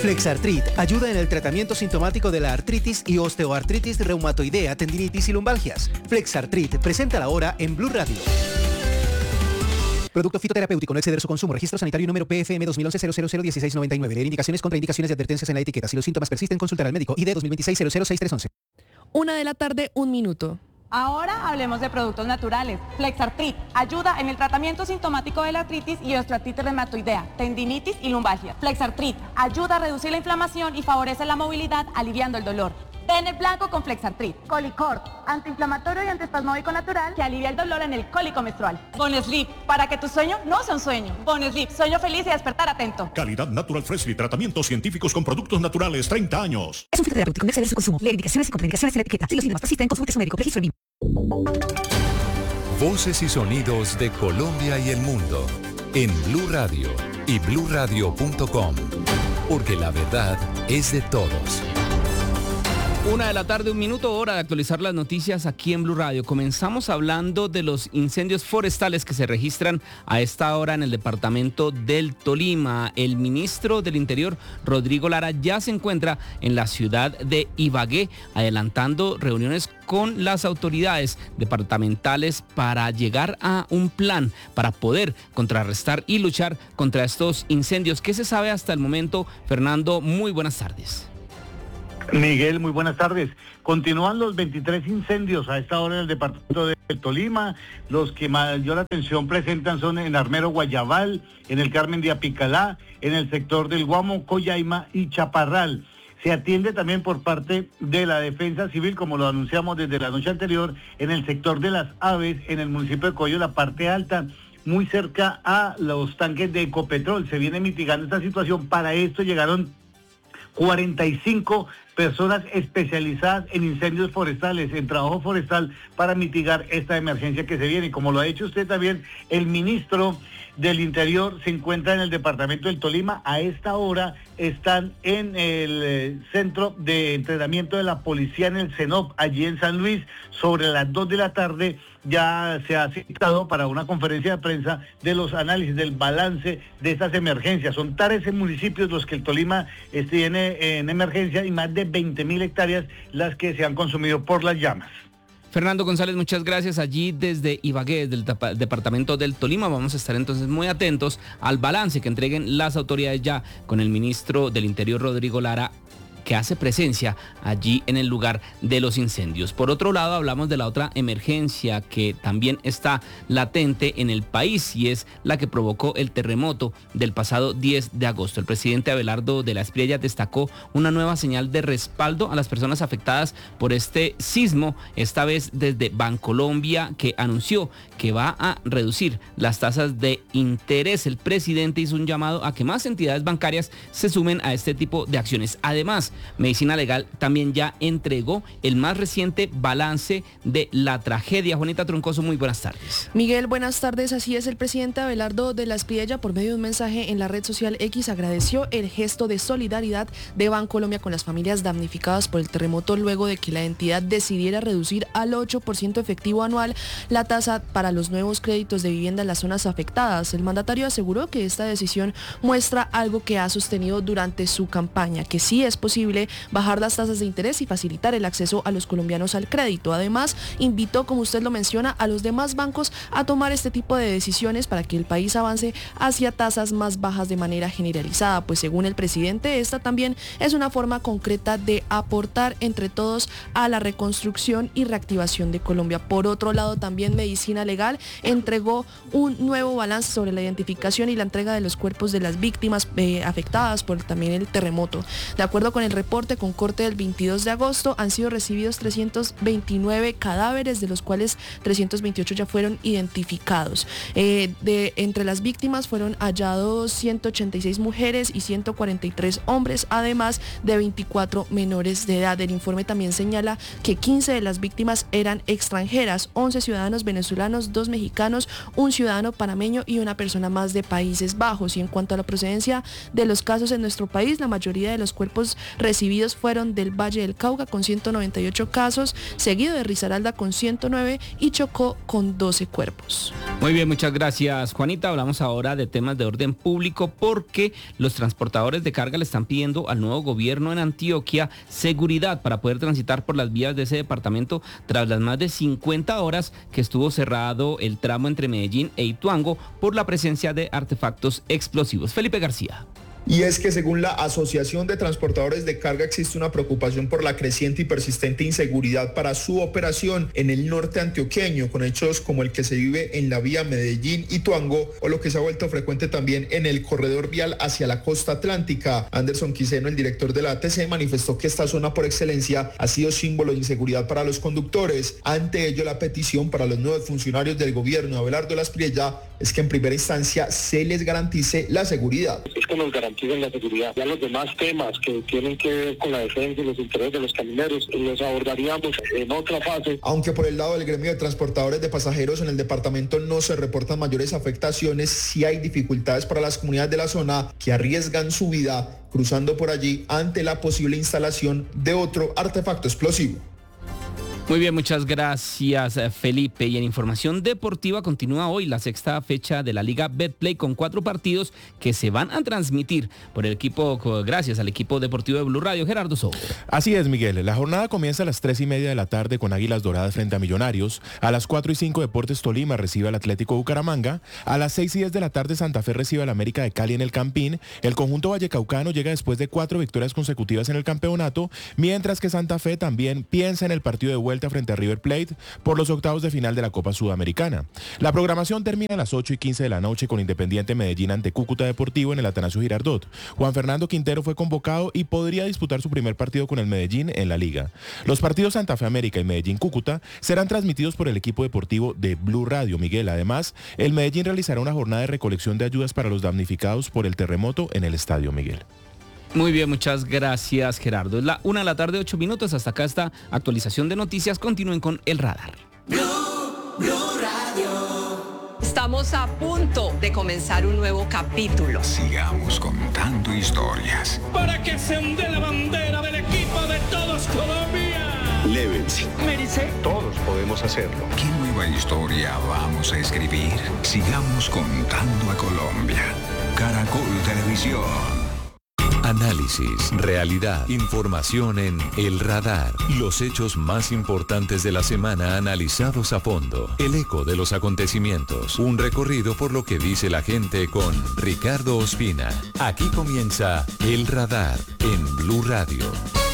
Flexartrit ayuda en el tratamiento sintomático de la artritis y osteoartritis reumatoidea, tendinitis y lumbalgias. Flexartrit presenta la hora en Blue Radio. Producto fitoterapéutico, no exceder su consumo. Registro sanitario número PFM 2011-001699. Leer indicaciones, contraindicaciones y advertencias en la etiqueta. Si los síntomas persisten, consultar al médico. ID 2026-006311. 1:00 p.m. Ahora hablemos de productos naturales. Flexartrit ayuda en el tratamiento sintomático de la artritis y osteoartritis reumatoidea, tendinitis y lumbalgia. Flexartrit ayuda a reducir la inflamación y favorece la movilidad, aliviando el dolor. Ven blanco con Flexartrit. Colicort, antiinflamatorio y antiespasmódico natural que alivia el dolor en el cólico menstrual. Bonesleep, para que tu sueño no sea un sueño. Bonesleep, sueño feliz y despertar atento. Calidad Natural Freshly, tratamientos científicos con productos naturales, 30 años. Es un fitoterapéutico, no exceder su consumo. Leer indicaciones y contraindicaciones en la etiqueta. Si los síntomas persisten, consulte a su médico. Registro BIM. Voces y sonidos de Colombia y el mundo en Blue Radio y bluradio.com, porque la verdad es de todos. 1:00 p.m, hora de actualizar las noticias aquí en Blue Radio. Comenzamos hablando de los incendios forestales que se registran a esta hora en el departamento del Tolima. El ministro del Interior, Rodrigo Lara, ya se encuentra en la ciudad de Ibagué, adelantando reuniones con las autoridades departamentales para llegar a un plan para poder contrarrestar y luchar contra estos incendios. ¿Qué se sabe hasta el momento? Fernando, muy buenas tardes. Miguel, muy buenas tardes. Continúan los 23 incendios a esta hora en el departamento de Tolima. Los que mayor atención presentan son en Armero Guayabal, en el Carmen de Apicalá, en el sector del Guamo, Coyaima y Chaparral. Se atiende también por parte de la Defensa Civil, como lo anunciamos desde la noche anterior, en el sector de las Aves, en el municipio de Coyo, la parte alta, muy cerca a los tanques de Ecopetrol. Se viene mitigando esta situación. Para esto llegaron 45 personas especializadas en incendios forestales, en trabajo forestal, para mitigar esta emergencia que se viene. Y como lo ha dicho usted también, el ministro del Interior se encuentra en el departamento del Tolima. A esta hora están en el centro de entrenamiento de la policía en el CENOP, allí en San Luis. Sobre las 2 de la tarde ya se ha citado para una conferencia de prensa de los análisis del balance de estas emergencias. Son 13 municipios los que el Tolima tiene en emergencia y más de 20.000 hectáreas las que se han consumido por las llamas. Fernando González, muchas gracias. Allí desde Ibagué, del departamento del Tolima, vamos a estar entonces muy atentos al balance que entreguen las autoridades ya con el ministro del Interior, Rodrigo Lara, que hace presencia allí en el lugar de los incendios. Por otro lado, hablamos de la otra emergencia que también está latente en el país y es la que provocó el terremoto del pasado 10 de agosto. El presidente Abelardo de la Espriella destacó una nueva señal de respaldo a las personas afectadas por este sismo, esta vez desde Bancolombia, que anunció que va a reducir las tasas de interés. El presidente hizo un llamado a que más entidades bancarias se sumen a este tipo de acciones. Además, Medicina Legal también ya entregó el más reciente balance de la tragedia. Juanita Troncoso, muy buenas tardes. Miguel, buenas tardes. Así es, el presidente Abelardo de la Espriella, por medio de un mensaje en la red social X, agradeció el gesto de solidaridad de Bancolombia con las familias damnificadas por el terremoto, luego de que la entidad decidiera reducir al 8% efectivo anual la tasa para los nuevos créditos de vivienda en las zonas afectadas. El mandatario aseguró que esta decisión muestra algo que ha sostenido durante su campaña, que sí es posible bajar las tasas de interés y facilitar el acceso a los colombianos al crédito. Además, invitó, como usted lo menciona, a los demás bancos a tomar este tipo de decisiones para que el país avance hacia tasas más bajas de manera generalizada, pues según el presidente, esta también es una forma concreta de aportar entre todos a la reconstrucción y reactivación de Colombia. Por otro lado, también Medicina Legal entregó un nuevo balance sobre la identificación y la entrega de los cuerpos de las víctimas afectadas por también el terremoto. De acuerdo con el reporte con corte del 22 de agosto, han sido recibidos 329 cadáveres, de los cuales 328 ya fueron identificados. Entre las víctimas fueron hallados 186 mujeres y 143 hombres, además de 24 menores de edad. El informe también señala que 15 de las víctimas eran extranjeras, 11 ciudadanos venezolanos, 2 mexicanos, un ciudadano panameño y una persona más de Países Bajos. Y en cuanto a la procedencia de los casos en nuestro país, la mayoría de los cuerpos recibidos fueron del Valle del Cauca con 198 casos, seguido de Risaralda con 109 y Chocó con 12 cuerpos. Muy bien, muchas gracias, Juanita. Hablamos ahora de temas de orden público porque los transportadores de carga le están pidiendo al nuevo gobierno en Antioquia seguridad para poder transitar por las vías de ese departamento tras las más de 50 horas que estuvo cerrado el tramo entre Medellín e Ituango por la presencia de artefactos explosivos. Felipe García. Y es que según la Asociación de Transportadores de Carga existe una preocupación por la creciente y persistente inseguridad para su operación en el norte antioqueño, con hechos como el que se vive en la vía Medellín-Ituango o lo que se ha vuelto frecuente también en el corredor vial hacia la costa atlántica. Anderson Quiseno, el director de la ATC, manifestó que esta zona por excelencia ha sido símbolo de inseguridad para los conductores. Ante ello, la petición para los nuevos funcionarios del gobierno, Abelardo Laspriella, es que en primera instancia se les garantice la seguridad. Es que nos garanticen la seguridad. Ya los demás temas que tienen que ver con la defensa y los intereses de los camioneros los abordaríamos en otra fase. Aunque por el lado del gremio de transportadores de pasajeros en el departamento no se reportan mayores afectaciones, sí hay dificultades para las comunidades de la zona que arriesgan su vida cruzando por allí ante la posible instalación de otro artefacto explosivo. Muy bien, muchas gracias, Felipe. Y en información deportiva continúa hoy la sexta fecha de la Liga Betplay con 4 partidos que se van a transmitir por el equipo, gracias al equipo deportivo de Blue Radio. Gerardo Sobo. Así es, Miguel. La jornada comienza a las 3:30 de la tarde con Águilas Doradas frente a Millonarios. A las 4:05 Deportes Tolima recibe al Atlético Bucaramanga. A las 6:10 de la tarde Santa Fe recibe al América de Cali en el Campín. El conjunto vallecaucano llega después de 4 victorias consecutivas en el campeonato, mientras que Santa Fe también piensa en el partido de vuelta frente a River Plate por los octavos de final de la Copa Sudamericana. La programación termina a las 8:15 de la noche con Independiente Medellín ante Cúcuta Deportivo en el Atanasio Girardot. Juan Fernando Quintero fue convocado y podría disputar su primer partido con el Medellín en la Liga. Los partidos Santa Fe América y Medellín Cúcuta serán transmitidos por el equipo deportivo de Blue Radio, Miguel. Además, el Medellín realizará una jornada de recolección de ayudas para los damnificados por el terremoto en el estadio, Miguel. Muy bien, muchas gracias, Gerardo. Es la 1:08 p.m. Hasta acá esta actualización de noticias. Continúen con El Radar. Blue Radio. Estamos a punto de comenzar un nuevo capítulo. Sigamos contando historias. Para que se onde la bandera del equipo de todos Colombia. Levels. Merice. Todos podemos hacerlo. ¿Qué nueva historia vamos a escribir? Sigamos contando a Colombia. Caracol Televisión. Análisis, realidad, información en El Radar. Los hechos más importantes de la semana analizados a fondo. El eco de los acontecimientos. Un recorrido por lo que dice la gente con Ricardo Ospina. Aquí comienza El Radar en Blue Radio.